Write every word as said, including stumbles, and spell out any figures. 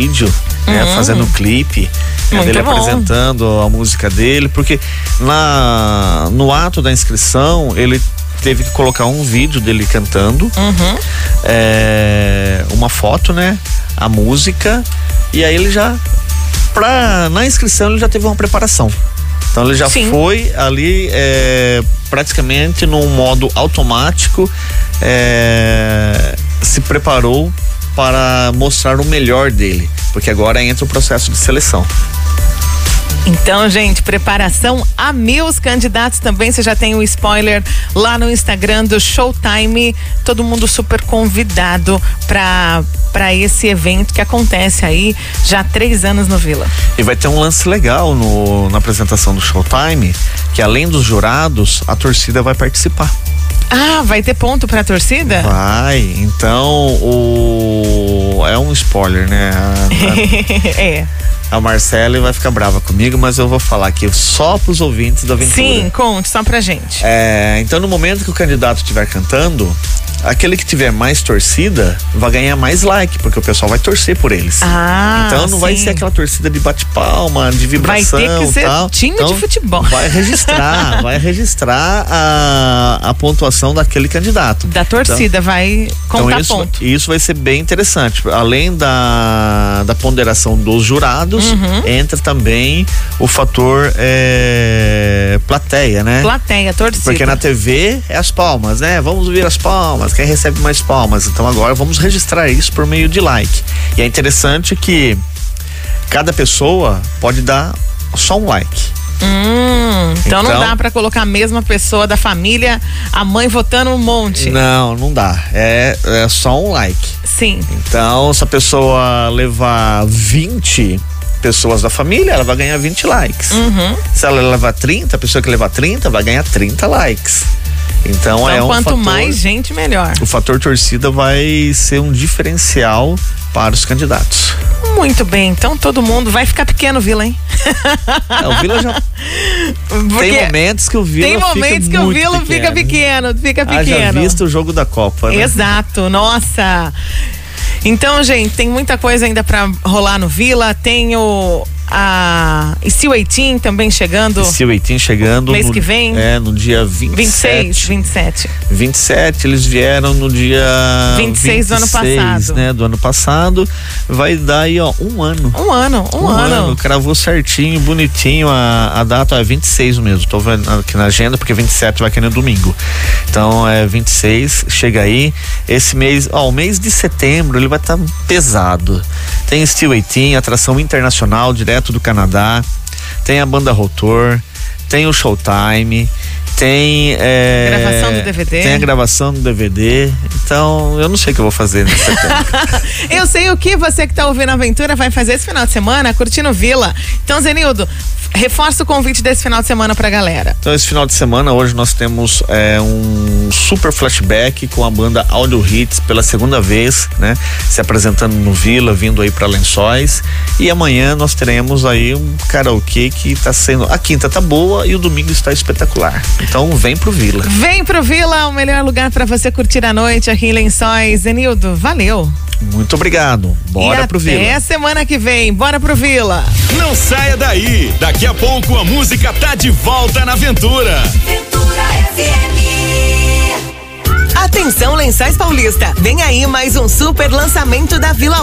vídeo, né, Hum. fazendo um clipe, né, Muito dele bom. apresentando a música dele, porque na, no ato da inscrição ele teve que colocar um vídeo dele cantando, Uhum. é, uma foto, né, a música, e aí ele já, pra, na inscrição ele já teve uma preparação. Então ele já Sim. foi ali é, praticamente num modo automático, é, se preparou para mostrar o melhor dele, porque agora entra o processo de seleção. Então, gente, preparação a mil. Os candidatos também, você já tem o spoiler lá no Instagram do Showtime. Todo mundo super convidado para para esse evento que acontece aí já há três anos no Vila. E vai ter um lance legal no, na apresentação do Showtime, que além dos jurados, a torcida vai participar. Ah, vai ter ponto pra torcida? Vai, então o é um spoiler, né? A, É. a, a Marcele vai ficar brava comigo, mas eu vou falar aqui só pros ouvintes da aventura. Sim, conte só pra gente. É, então no momento que o candidato estiver cantando, aquele que tiver mais torcida vai ganhar mais like, porque o pessoal vai torcer por eles. Ah, então não vai sim. ser aquela torcida de bate-palma, de vibração. Vai ter que ser tal. time Então, de futebol. Vai registrar, vai registrar a, a pontuação daquele candidato. Da torcida, Então, vai contar então isso, ponto. isso vai ser bem interessante. Além da, da ponderação dos jurados, Uhum. entra também o fator é, plateia, né? Plateia, torcida. Porque na T V é as palmas, né? Vamos ouvir as palmas, quem recebe mais palmas. Então agora vamos registrar isso por meio de like. E é interessante que cada pessoa pode dar só um like. Hum, então, não Então- dá pra colocar a mesma pessoa da família, a mãe votando um monte. Não, não dá. É, é só um like. Sim. Então, se a pessoa levar vinte pessoas da família, ela vai ganhar vinte likes. Uhum. Se ela levar trinta, a pessoa que levar trinta vai ganhar trinta likes. Então, Então, é um quanto fator, mais gente, melhor. o fator torcida vai ser um diferencial para os candidatos. Muito bem, então todo mundo vai ficar pequeno, Vila, hein? É, o Vila já Porque tem momentos que o Vila tem momentos fica que o muito Vila pequeno. fica pequeno, fica Ah, já pequeno. visto o jogo da Copa, né? Exato, nossa. Então, gente, tem muita coisa ainda pra rolar no Vila. Tem o a Steel eighteen também chegando. Steel eighteen chegando Mês no, que vem. É, no dia vinte e vinte e seis, sete. vinte e sete. vinte e sete, eles vieram no dia vinte e seis do ano passado. né, do ano passado. Vai dar aí, ó, um ano. Um ano, um, Um ano. ano, cravou certinho, bonitinho a, a data, é vinte e seis mesmo, tô vendo aqui na agenda, porque vinte e sete vai cair no domingo. Então é vinte e seis, chega aí. Esse mês, ó, o mês de setembro ele vai estar tá pesado. Tem Steel eighteen, atração internacional direto do Canadá. Tem a banda Rotor, tem o Showtime, tem é, Gravação do D V D. Tem a gravação do D V D. Então eu não sei o que eu vou fazer nesse setembro. Eu sei o que você que tá ouvindo a aventura vai fazer esse final de semana, curtindo Vila. Então, Zenildo, reforça o convite desse final de semana pra galera. Então esse final de semana, hoje nós temos é, um super flashback com a banda Audio Hits pela segunda vez, né? Se apresentando no Vila, vindo aí pra Lençóis. E amanhã nós teremos aí um karaokê que tá sendo, a quinta tá boa e o domingo está espetacular. Então vem pro Vila. Vem pro Vila, o melhor lugar pra você curtir a noite aqui em Lençóis. Zenildo, valeu. Muito obrigado. Bora e pro Vila. Até semana que vem. Bora pro Vila. Não saia daí. Daqui a pouco a música tá de volta na Aventura. Aventura F M. Atenção, Lençóis Paulista. Vem aí mais um super lançamento da Vila